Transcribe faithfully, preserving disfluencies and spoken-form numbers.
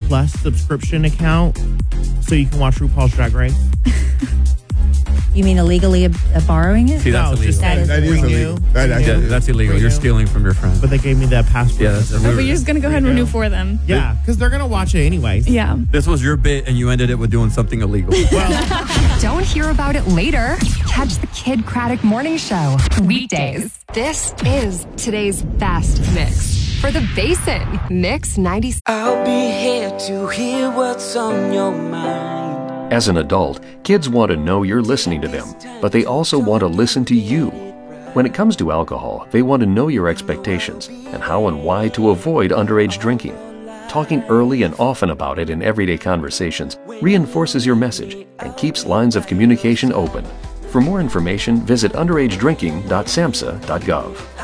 Plus subscription account so you can watch RuPaul's Drag Race. You mean illegally uh, borrowing it? See, that's No, illegal. just That is That is renew. illegal. That Yeah, actually, that's illegal. You're Renew. stealing from your friend. But they gave me that password. Yeah, that's Oh, but you're just going to go ahead and renew for them. Yeah, because they're going to watch it anyways. Yeah. This was your bit, and you ended it with doing something illegal. Don't hear about it later. Catch the Kid Craddock Morning Show weekdays. This is today's best mix for the Basin Mix ninety. I'll be here to hear what's on your mind. As an adult, kids want to know you're listening to them, but they also want to listen to you. When it comes to alcohol, they want to know your expectations and how and why to avoid underage drinking. Talking early and often about it in everyday conversations reinforces your message and keeps lines of communication open. For more information, visit underage drinking dot samhsa dot gov.